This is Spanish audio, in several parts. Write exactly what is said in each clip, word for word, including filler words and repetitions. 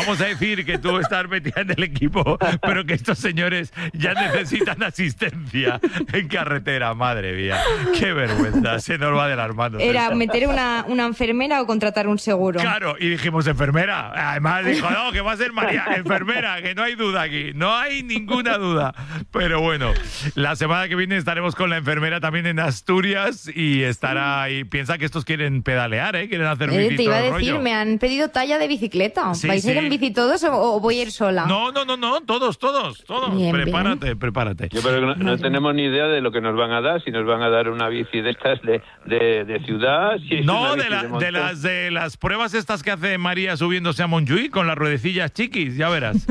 vamos a decir que tú estás metida en el equipo, pero que estos señores ya necesitan asistencia en carretera. Madre mía, qué vergüenza, se nos va de las manos. Era esto. meter una, una enfermera o contratar un seguro. Claro, y dijimos enfermera. Además dijo, no, que va a ser María, enfermera, que no hay duda aquí, no hay ninguna duda. Pero bueno, la semana que viene estaremos con la enfermera también en Asturias y estará ahí. Piensa que estos quieren pedalear, ¿eh? Quieren hacer Eh, bici te iba a todo el decir, rollo. me han pedido talla de bicicleta. Sí, ¿Vais a ir sí. en bici todos o, o voy a ir sola? No, no, no, no, todos, todos, todos. Bien, prepárate, bien. prepárate. Yo creo que no, no tenemos ni idea de lo que nos van a dar, si nos van a dar una bici de estas de, de, de ciudad, si es No, una de, bici la- de de montón. las de las pruebas estas que hace María subiéndose a Montjuïc con las ruedecillas chiquis, ya verás.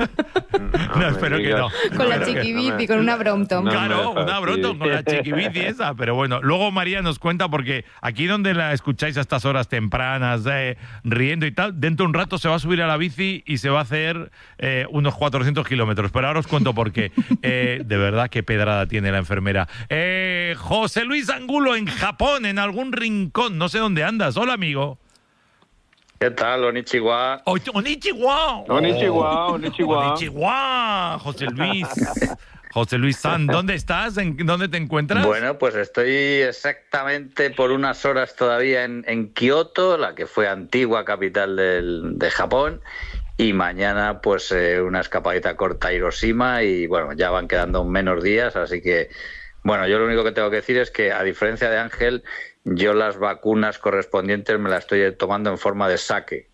No, No, me espero que no. digas. Con la Espero que- chiquibici, con una Brompton. No. Claro, me una Brompton con la chiquibici esa, pero bueno, luego María nos cuenta porque aquí donde la escucháis a estas horas tempranas, eh, riendo y tal, dentro de un rato se va a subir a la bici y se va a hacer eh, unos cuatrocientos kilómetros, pero ahora os cuento por qué. Eh, de verdad, qué pedrada tiene la enfermera. Eh, José Luis Angulo en Japón, en algún rincón, no sé dónde andas. Hola, amigo. ¿Qué tal, Onichiwa? Oh, Onichiwa. Onichiwa, Onichiwa. Onichiwa, José Luis. José Luis San, ¿dónde estás? ¿En dónde te encuentras? Bueno, pues estoy exactamente por unas horas todavía en, en Kioto, la que fue antigua capital del, de Japón, y mañana pues eh, una escapadita corta a Hiroshima y bueno, ya van quedando menos días, así que bueno, yo lo único que tengo que decir es que a diferencia de Ángel, yo las vacunas correspondientes me las estoy tomando en forma de sake.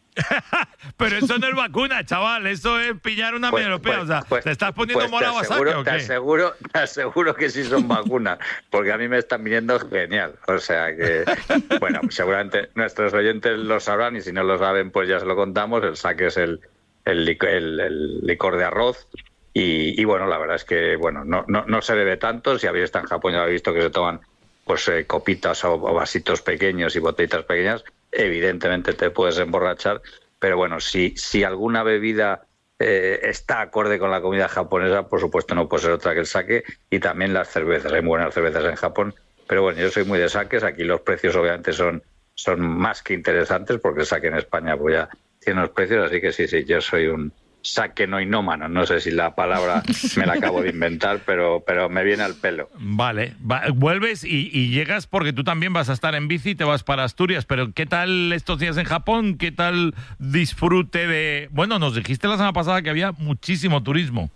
Pero eso no es vacuna, chaval, eso es pillar una Pues, europea, pues, o sea, pues, ¿te estás poniendo pues morado a te saque aseguro, o te qué? aseguro, te aseguro que sí son vacunas, porque a mí me están viniendo genial. O sea que, bueno, seguramente nuestros oyentes lo sabrán y si no lo saben, pues ya se lo contamos. El sake es el, el, lic- el- el licor de arroz. Y, y bueno, la verdad es que bueno, no, no, no se bebe tanto. Si habéis estado en Japón ya habéis visto que se toman pues eh, copitas o, o vasitos pequeños y botellitas pequeñas. Evidentemente te puedes emborrachar. Pero bueno, si, si alguna bebida eh, está acorde con la comida japonesa, por supuesto no puede ser otra que el sake, y también las cervezas. Hay buenas cervezas en Japón, pero bueno, yo soy muy de sakes. Aquí los precios obviamente son, son más que interesantes, porque el sake en España pues ya tiene unos precios, así que sí, sí, yo soy un sake noinómano. No sé si la palabra me la acabo de inventar, pero, pero me viene al pelo. Vale, va- vuelves y, y llegas porque tú también vas a estar en bici y te vas para Asturias, pero ¿qué tal estos días en Japón? ¿Qué tal disfrute de...? Bueno, nos dijiste la semana pasada que había muchísimo turismo.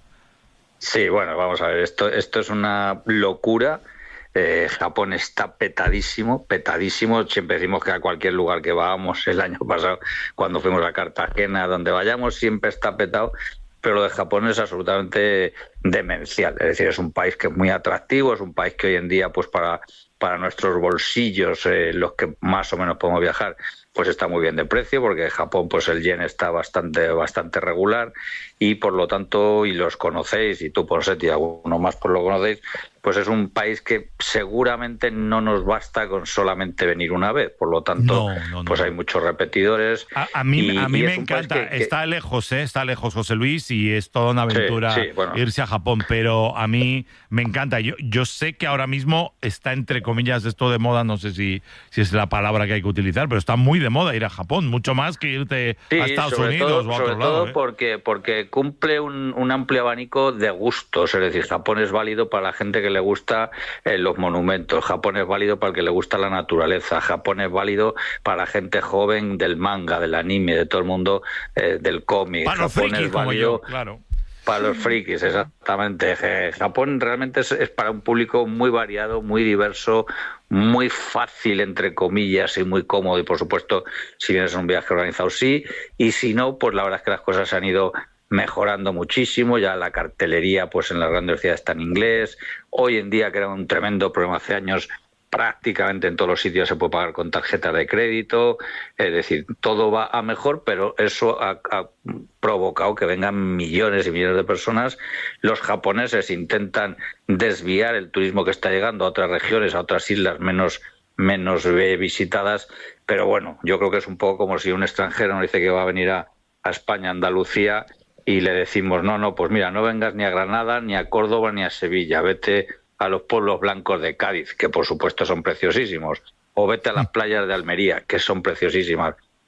Sí, bueno, vamos a ver, esto, esto es una locura. Eh, Japón está petadísimo, petadísimo. Siempre decimos que a cualquier lugar que vamos, el año pasado, cuando fuimos a Cartagena, donde vayamos, siempre está petado. Pero lo de Japón es absolutamente demencial. Es decir, es un país que es muy atractivo, es un país que hoy en día, pues para, para nuestros bolsillos, eh, los que más o menos podemos viajar, pues está muy bien de precio, porque en Japón pues el yen está bastante bastante regular y por lo tanto, y los conocéis, y tú por Seti, alguno más pues lo conocéis, pues es un país que seguramente no nos basta con solamente venir una vez, por lo tanto, No, no, no. pues hay muchos repetidores. A, a mí, y- a mí y me es un país encanta, que- que- está lejos, ¿eh? Está lejos José Luis y es toda una aventura sí, bueno. irse a Japón, pero a mí me encanta. Yo, yo sé que ahora mismo está entre comillas esto de moda, no sé si, si es la palabra que hay que utilizar, pero está muy de moda ir a Japón, mucho más que irte Sí, a Estados sobre Unidos todo, o a sobre otro todo lado. ¿eh? porque, porque cumple un, un amplio abanico de gustos. Es decir, Japón es válido para la gente que le gusta eh, los monumentos, Japón es válido para el que le gusta la naturaleza, Japón es válido para la gente joven del manga, del anime, de todo el mundo eh, del cómic. Para los Japón frikis es como válido yo, claro. para los frikis, exactamente. Eh, Japón realmente es, es para un público muy variado, muy diverso, muy fácil, entre comillas, y muy cómodo. Y, por supuesto, si vienes a un viaje organizado, sí. Y si no, pues la verdad es que las cosas se han ido mejorando muchísimo. Ya la cartelería pues en las grandes ciudades está en inglés. Hoy en día, que era un tremendo problema hace años, prácticamente en todos los sitios se puede pagar con tarjetas de crédito. Es decir, todo va a mejor, pero eso ha, ha provocado que vengan millones y millones de personas. Los japoneses intentan desviar el turismo que está llegando a otras regiones, a otras islas menos menos eh, visitadas, pero bueno, yo creo que es un poco como si un extranjero nos dice que va a venir a, a España, a Andalucía, y le decimos, no, no, pues mira, no vengas ni a Granada, ni a Córdoba, ni a Sevilla, vete a los pueblos blancos de Cádiz, que por supuesto son preciosísimos, o vete a las playas de Almería, que son preciosísimas.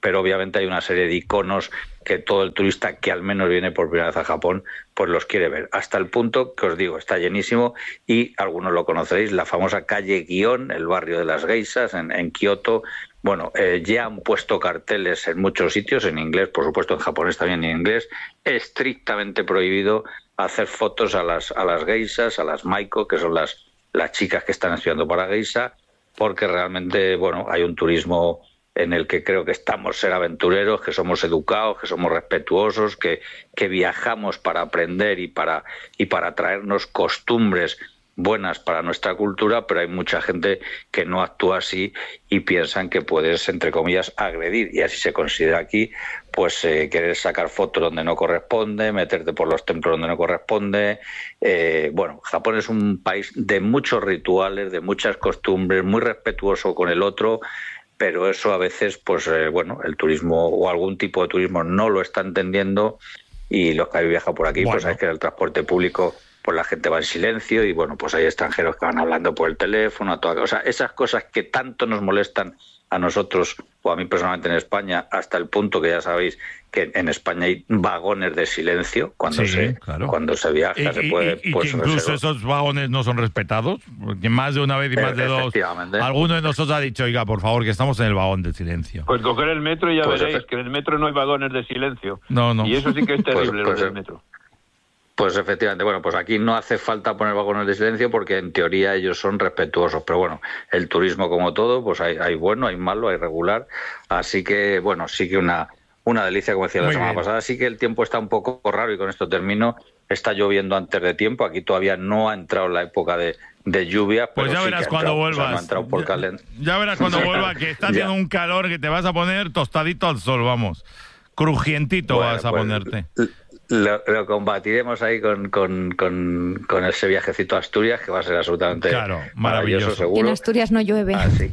pero obviamente hay una serie de iconos que todo el turista que al menos viene por primera vez a Japón, pues los quiere ver. Hasta el punto que os digo, está llenísimo y algunos lo conoceréis, la famosa calle Gion, el barrio de las geishas en, en Kioto. Bueno, eh, ya han puesto carteles en muchos sitios, en inglés, por supuesto, en japonés también en inglés, estrictamente prohibido hacer fotos a las, a las geishas, a las maiko, que son las, las chicas que están estudiando para geisha, porque realmente, bueno, hay un turismo en el que creo que estamos ser aventureros, que somos educados, que somos respetuosos, que, que viajamos para aprender y para, y para traernos costumbres buenas para nuestra cultura, pero hay mucha gente que no actúa así y piensan que puedes, entre comillas, agredir, y así se considera aquí, pues eh, querer sacar fotos donde no corresponde, meterte por los templos donde no corresponde. Eh, bueno, Japón es un país de muchos rituales, de muchas costumbres, muy respetuoso con el otro, pero eso a veces, pues eh, bueno, el turismo o algún tipo de turismo no lo está entendiendo, y los que habéis viajado por aquí, bueno, pues sabéis que en el transporte público pues la gente va en silencio y bueno, pues hay extranjeros que van hablando por el teléfono, a toda, o sea, esas cosas que tanto nos molestan a nosotros o a mí personalmente en España, hasta el punto que ya sabéis que en España hay vagones de silencio cuando sí, se claro. cuando se viaja, y, se puede y, y pues, que incluso reservar. Esos vagones no son respetados, porque más de una vez y más de dos, alguno de nosotros ha dicho, oiga, por favor, que estamos en el vagón de silencio. Pues coger el metro y ya Pues veréis efe- que en el metro no hay vagones de silencio. No, no. Y eso sí que es terrible, Pues- pues, lo del eh, metro. Pues efectivamente, bueno, pues aquí no hace falta poner vagones de silencio porque en teoría ellos son respetuosos, pero bueno, el turismo como todo, pues hay, hay bueno, hay malo, hay regular, así que bueno, sí que una, una delicia, como decía la Muy semana bien. pasada, sí que el tiempo está un poco raro y con esto termino, está lloviendo antes de tiempo, aquí todavía no ha entrado la época de, de lluvia, Pues pero ya sí verás que ha cuando entrado, o sea, vuelvas. no ha entrado por Ya- calen- Ya verás cuando vuelva, que está haciendo Ya. un calor que te vas a poner tostadito al sol, vamos. Crujientito Bueno, vas a pues, ponerte. Lo, lo combatiremos ahí con, con, con, con ese viajecito a Asturias, que va a ser absolutamente Claro, maravilloso. maravilloso, Y en seguro. Asturias no llueve. Así.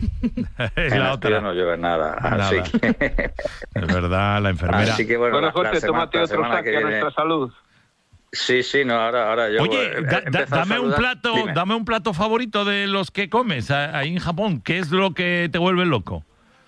Es En la Asturias otra. no llueve nada. Nada. Así que, Es verdad, la enfermera. así que bueno, Bueno, la- la Jorge, semana- tómate la otro semana saque que a viene- nuestra salud. Sí, sí, no, ahora, ahora yo. Oye, eh, da- he da- empezado a dame un saludar. plato, Dime. dame un plato favorito de los que comes a- ahí en Japón. ¿Qué es lo que te vuelve loco?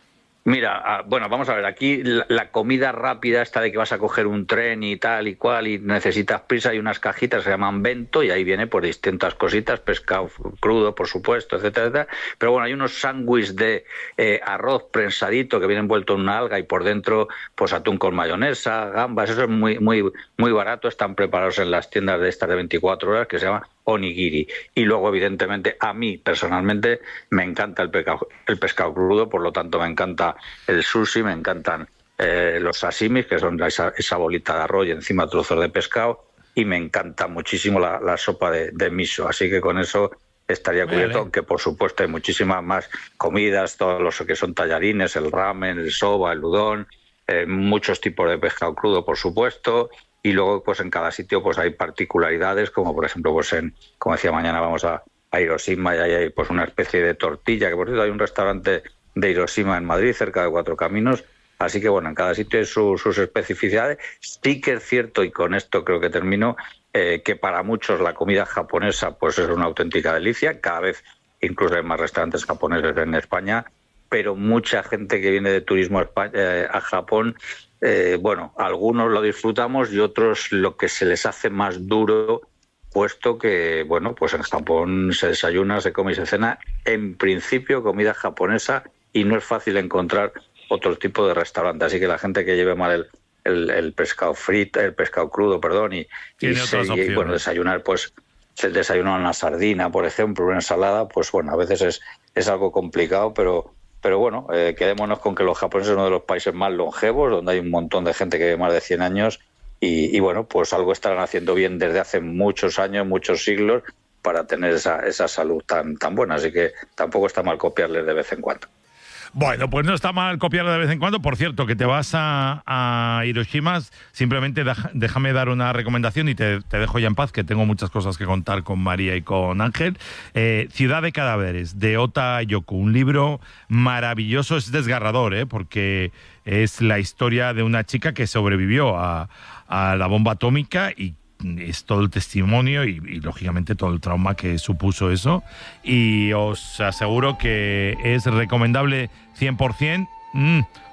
Mira, ah, bueno, vamos a ver, aquí la, la comida rápida, esta de que vas a coger un tren y tal y cual y necesitas prisa, hay unas cajitas que se llaman bento y ahí viene por distintas cositas, pescado crudo, por supuesto, etcétera, etcétera. Pero bueno, hay unos sándwiches de eh, arroz prensadito que viene envuelto en una alga y por dentro pues atún con mayonesa, gambas, eso es muy muy muy barato, están preparados en las tiendas de estas de veinticuatro horas que se llama onigiri. Y luego, evidentemente, a mí personalmente me encanta el pescado, el pescado crudo, por lo tanto me encanta el sushi, me encantan eh, los sashimis, que son esa, esa bolita de arroz y encima trozos de pescado, y me encanta muchísimo la, la sopa de, de miso. Así que con eso estaría cubierto, Vale. aunque por supuesto hay muchísimas más comidas, todos los que son tallarines, el ramen, el soba, el udon, eh, muchos tipos de pescado crudo, por supuesto. Y luego, pues en cada sitio pues hay particularidades, como por ejemplo, pues en, como decía, mañana vamos a, a Hiroshima y ahí hay pues una especie de tortilla, que por cierto hay un restaurante de Hiroshima en Madrid, cerca de Cuatro Caminos, así que bueno, en cada sitio hay su- sus especificidades. Sí que es cierto, y con esto creo que termino, eh, que para muchos la comida japonesa pues es una auténtica delicia, cada vez incluso hay más restaurantes japoneses en España, pero mucha gente que viene de turismo a, España, eh, a Japón, eh, bueno, algunos lo disfrutamos y otros lo que se les hace más duro, puesto que, bueno, pues en Japón se desayuna, se come y se cena, en principio comida japonesa, y no es fácil encontrar otro tipo de restaurante, así que la gente que lleve mal el, el, el pescado frito, el pescado crudo, perdón, y, y, Tiene se- otras y, opciones. bueno, desayunar, pues el desayuno una sardina, por ejemplo, una ensalada, pues bueno, a veces es, es algo complicado, pero pero bueno, eh, quedémonos con que los japoneses son uno de los países más longevos, donde hay un montón de gente que vive más de cien años, y, y bueno, pues algo estarán haciendo bien desde hace muchos años, muchos siglos, para tener esa, esa salud tan, tan buena, así que tampoco está mal copiarles de vez en cuando. Bueno, pues no está mal copiarlo de vez en cuando. Por cierto, que te vas a, a Hiroshima, simplemente deja- déjame dar una recomendación y te, te dejo ya en paz, que tengo muchas cosas que contar con María y con Ángel. Eh, Ciudad de Cadáveres, de Ota Yoko, un libro maravilloso, es desgarrador, ¿eh? Porque es la historia de una chica que sobrevivió a, a la bomba atómica y es todo el testimonio y, y, lógicamente, todo el trauma que supuso eso. Y os aseguro que es recomendable cien por ciento. Mm,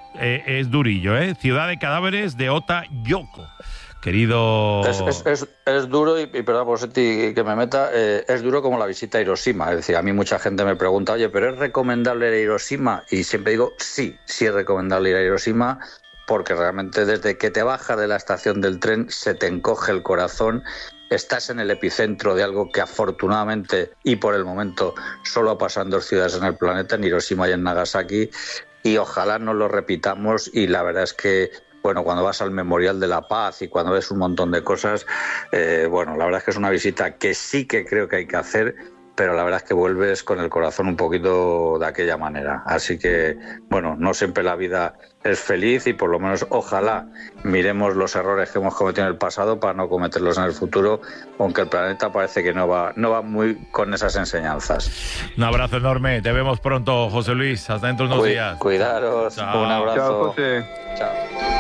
eh, es durillo, ¿eh? Ciudad de cadáveres de Ota Yoko. Querido... Es, es, es, es duro, y, y perdón por Seti que me meta, eh, es duro como la visita a Hiroshima. Es decir, a mí mucha gente me pregunta, oye, ¿pero es recomendable ir a Hiroshima? Y siempre digo, sí, sí es recomendable ir a Hiroshima, porque realmente desde que te bajas de la estación del tren se te encoge el corazón. Estás en el epicentro de algo que afortunadamente y por el momento solo ha pasado en dos ciudades en el planeta, en Hiroshima y en Nagasaki, y ojalá no lo repitamos. Y la verdad es que, bueno, cuando vas al Memorial de la Paz y cuando ves un montón de cosas, eh, bueno, la verdad es que es una visita que sí que creo que hay que hacer, pero la verdad es que vuelves con el corazón un poquito de aquella manera. Así que, bueno, no siempre la vida es feliz y por lo menos ojalá miremos los errores que hemos cometido en el pasado para no cometerlos en el futuro, aunque el planeta parece que no va, no va muy con esas enseñanzas. Un abrazo enorme, te vemos pronto, José Luis, hasta dentro de unos Cuid- días. Cuidaros, Chao. un abrazo. Chao, José. Chao.